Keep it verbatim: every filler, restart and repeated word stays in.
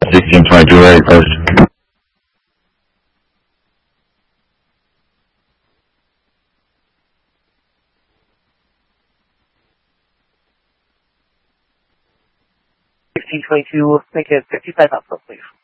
sixteen twenty-two, ready, post. sixteen twenty-two, make it fifty-five outflow, please.